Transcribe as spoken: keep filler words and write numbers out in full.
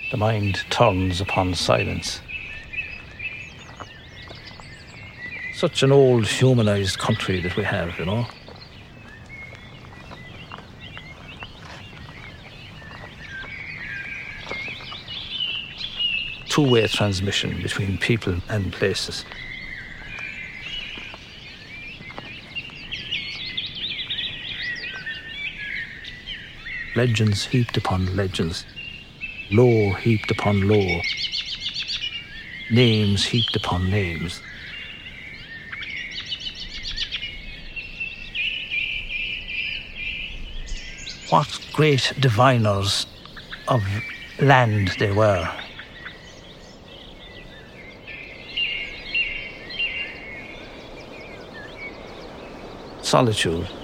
the mind turns upon silence. Such an old humanised country that we have, you know. Two-way transmission between people and places. Legends heaped upon legends, lore heaped upon lore, names heaped upon names. What great diviners of land they were. Solitude.